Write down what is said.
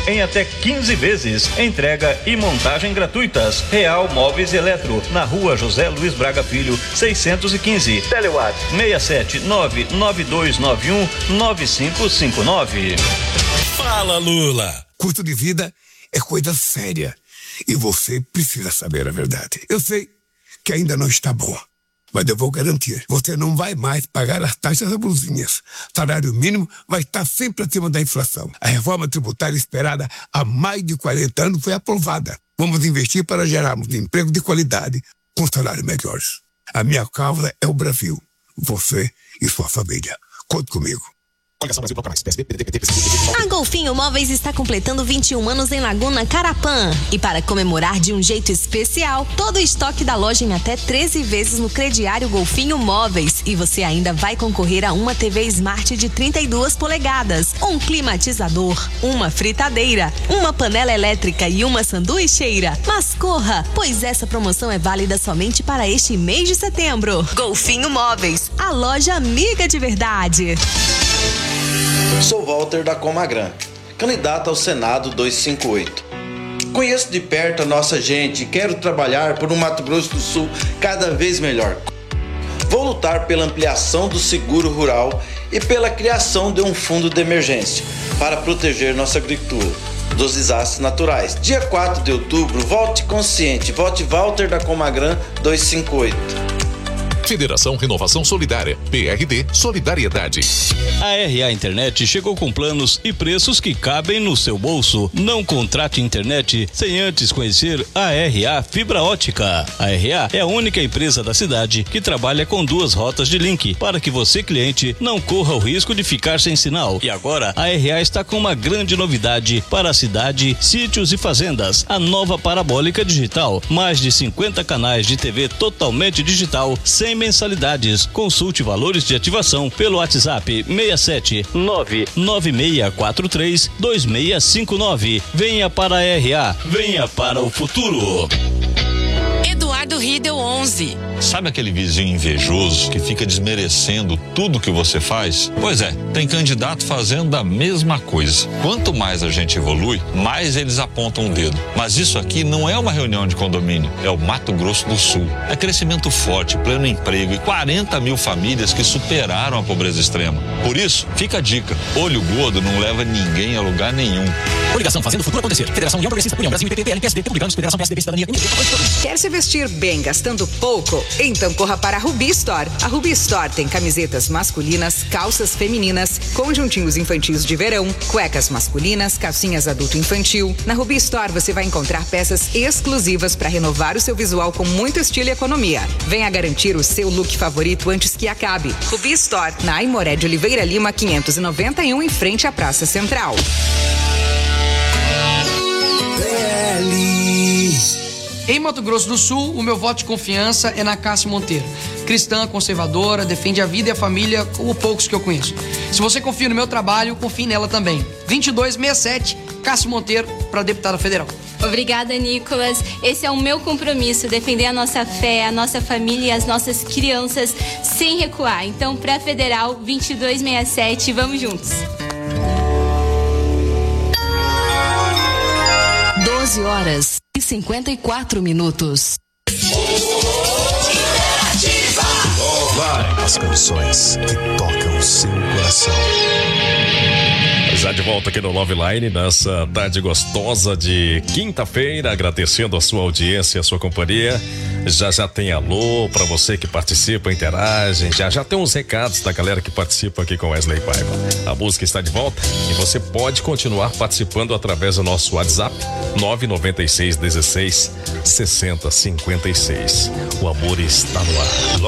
em até 15 vezes. Entrega e montagem gratuitas. Real Móveis e Eletro, na Rua José Luiz Braga Filho, 615. Telewatch 67992919559. Fala, Lula. Custo de vida é coisa séria e você precisa saber a verdade. Eu sei que ainda não está boa, mas eu vou garantir, você não vai mais pagar as taxas abusivas. Salário mínimo vai estar sempre acima da inflação. A reforma tributária esperada há mais de 40 anos foi aprovada. Vamos investir para gerarmos emprego de qualidade com salários melhores. A minha causa é o Brasil, você e sua família. Conte comigo. A Golfinho Móveis está completando 21 anos em Laguna Carapã. E para comemorar de um jeito especial, todo o estoque da loja em até 13 vezes no crediário Golfinho Móveis. E você ainda vai concorrer a uma TV Smart de 32 polegadas, um climatizador, uma fritadeira, uma panela elétrica e uma sanduicheira. Mas corra, pois essa promoção é válida somente para este mês de setembro. Golfinho Móveis, a loja amiga de verdade. Sou Walter da Comagran, candidato ao Senado 258. Conheço de perto a nossa gente e quero trabalhar por um Mato Grosso do Sul cada vez melhor. Vou lutar pela ampliação do seguro rural e pela criação de um fundo de emergência para proteger nossa agricultura dos desastres naturais. Dia 4 de outubro, vote consciente, vote Walter da Comagran 258. Federação Renovação Solidária, PRD Solidariedade. A RA Internet chegou com planos e preços que cabem no seu bolso. Não contrate internet sem antes conhecer a RA Fibra Ótica. A RA é a única empresa da cidade que trabalha com 2 rotas de link para que você, cliente, não corra o risco de ficar sem sinal. E agora a RA está com uma grande novidade para a cidade, sítios e fazendas. A nova parabólica digital, mais de 50 canais de TV totalmente digital, sem mensalidades. Consulte valores de ativação pelo WhatsApp 67996432659. Venha para a RA, venha para o futuro. Eduardo Riedel 11. Sabe aquele vizinho invejoso que fica desmerecendo tudo que você faz? Pois é, tem candidato fazendo a mesma coisa. Quanto mais a gente evolui, mais eles apontam o dedo. Mas isso aqui não é uma reunião de condomínio, é o Mato Grosso do Sul. É crescimento forte, pleno emprego e 40 mil famílias que superaram a pobreza extrema. Por isso, fica a dica, olho gordo não leva ninguém a lugar nenhum. Coligação Fazendo o Futuro Acontecer. Federação União Progressista, União Brasil, PTT, LPSD, Republicanos, Federação PSDB, Cidadania. Quer se vestir bem gastando pouco? Então corra para a Rubi Store. A Rubi Store tem camisetas masculinas, calças femininas, conjuntinhos infantis de verão, cuecas masculinas, calcinhas adulto infantil. Na Rubi Store você vai encontrar peças exclusivas para renovar o seu visual com muito estilo e economia. Venha garantir o seu look favorito antes que acabe. Rubi Store, na Aimoré de Oliveira Lima, 591, em frente à Praça Central. Em Mato Grosso do Sul, o meu voto de confiança é na Cássia Monteiro. Cristã, conservadora, defende a vida e a família como poucos que eu conheço. Se você confia no meu trabalho, confie nela também. 2267, Cássia Monteiro, para deputada federal. Obrigada, Nicolas. Esse é o meu compromisso, defender a nossa fé, a nossa família e as nossas crianças sem recuar. Então, para federal, 2267, vamos juntos. 12h54. As canções que tocam o seu coração. Já de volta aqui no Love Line, nessa tarde gostosa de quinta-feira, agradecendo a sua audiência, a sua companhia. Já tem alô pra você que participa, interage. Já tem uns recados da galera que participa aqui com Wesley Paiva. A música está de volta e você pode continuar participando através do nosso WhatsApp 996 16 60 56. O amor está no ar.